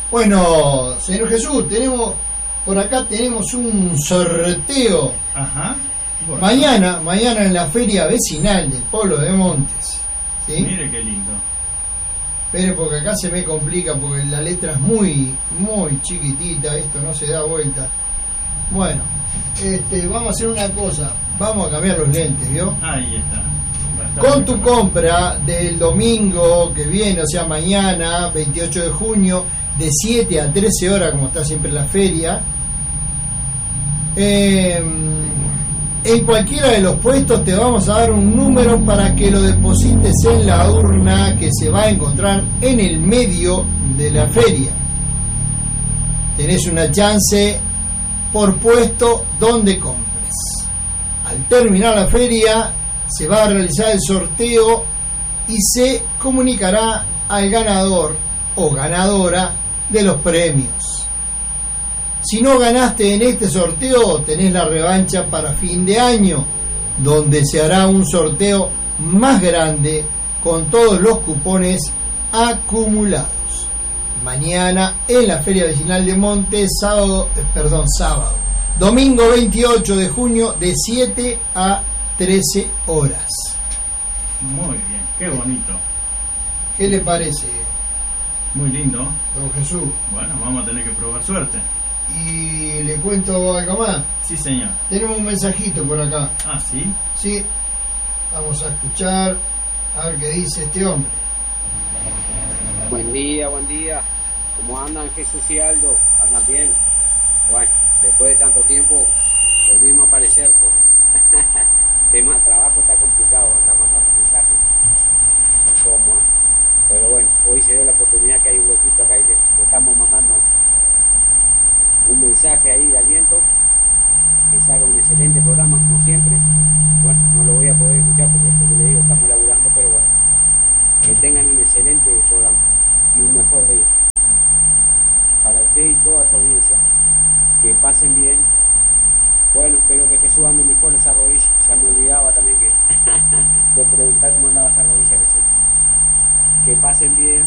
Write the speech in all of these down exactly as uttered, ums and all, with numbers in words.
Bueno, señor Jesús, tenemos por acá tenemos un sorteo. Ajá. Bueno. Mañana, mañana en la feria vecinal del Polo de Montes. ¿Sí? Mire qué lindo. Pero porque acá se me complica porque la letra es muy, muy chiquitita, esto no se da vuelta. Bueno, este, vamos a hacer una cosa, vamos a cambiar los lentes, ¿vio? Ahí está. Con tu compra del domingo que viene, o sea mañana, veintiocho de junio, de siete a trece horas, como está siempre la feria, eh, en cualquiera de los puestos te vamos a dar un número para que lo deposites en la urna que se va a encontrar en el medio de la feria. Tenés una chance por puesto donde compres. Al terminar la feria se va a realizar el sorteo y se comunicará al ganador o ganadora de los premios. Si no ganaste en este sorteo, tenés la revancha para fin de año, donde se hará un sorteo más grande con todos los cupones acumulados. Mañana en la Feria Vecinal de Montes, sábado, eh, perdón, sábado, domingo veintiocho de junio, de siete a trece horas. Muy bien, qué bonito. ¿Qué le parece, Muy lindo. don Jesús? Bueno, vamos a tener que probar suerte. Y le cuento algo más. Sí, señor. Tenemos un mensajito por acá. Ah, ¿sí? Sí, vamos a escuchar a ver qué dice este hombre. Buen día, buen día. ¿Cómo andan, Jesús y Aldo? ¿Andan bien? Bueno, después de tanto tiempo volvimos a aparecer. Pues. Tema de trabajo está complicado, andar mandando mensajes. ¿Cómo? ¿Eh? Pero bueno, hoy se dio la oportunidad que hay un loquito acá y le, le estamos mandando un mensaje ahí de aliento, que salga un excelente programa como siempre. Bueno, no lo voy a poder escuchar porque como le digo, estamos laburando, pero bueno, que tengan un excelente programa y un mejor día para usted y toda su audiencia, que pasen bien. Bueno, espero que Jesús ande mejor esa rodilla, ya me olvidaba también que de preguntar cómo andaba esa rodilla, que se... que pasen bien.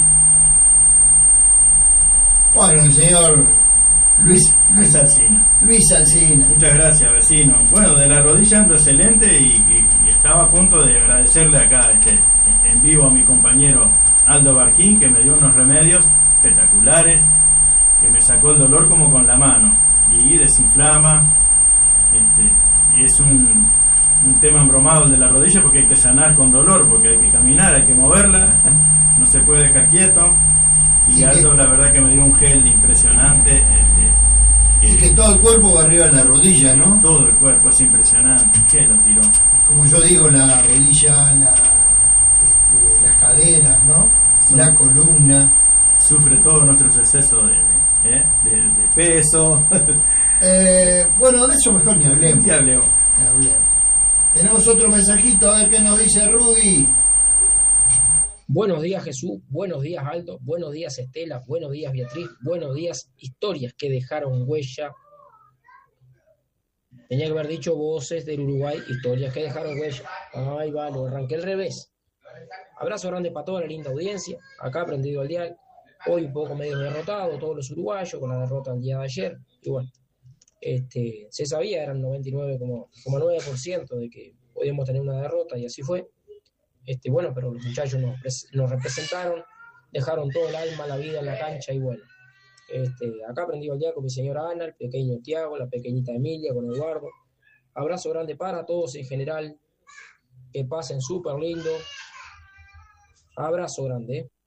Bueno, el señor Luis, Luis Alsina. Luis Alsina. Muchas gracias, vecino. Bueno, de la rodilla ando excelente y, y, y estaba a punto de agradecerle acá este, en vivo a mi compañero Aldo Barquín, que me dio unos remedios espectaculares, que me sacó el dolor como con la mano y desinflama. Este, y es un, un tema embromado el de la rodilla porque hay que sanar con dolor, porque hay que caminar, hay que moverla, no se puede dejar quieto. Y, y Aldo, que, la verdad que me dio un gel impresionante. Este, y que, que todo el cuerpo va arriba en la rodilla, ¿no? Todo el cuerpo es impresionante. ¿Qué lo tiró? Como yo digo, la rodilla, la, este, las caderas, ¿no? Son, la columna. Sufre todos nuestros excesos de, de, ¿eh? de, de peso. eh, bueno, de eso mejor ni hablemos. Ni hablemos. Ni hablemos. Tenemos otro mensajito, a ver qué nos dice Rudy. Buenos días, Jesús, buenos días, Aldo, buenos días, Estela, buenos días, Beatriz, buenos días, historias que dejaron huella. Tenía que haber dicho voces del Uruguay, historias que dejaron huella. Ay, vale, arranqué al revés. Abrazo grande para toda la linda audiencia, acá aprendido al dial. Hoy un poco medio derrotado, todos los uruguayos, con la derrota el día de ayer. Y bueno, este, se sabía, eran noventa y nueve coma nueve por ciento de que podíamos tener una derrota y así fue. Este, bueno, pero los muchachos nos, nos representaron, dejaron todo el alma, la vida en la cancha y bueno, este, acá aprendido el día con mi señora Ana, el pequeño Tiago, la pequeñita Emilia, con Eduardo. Abrazo grande para todos en general, que pasen súper lindo. Abrazo grande.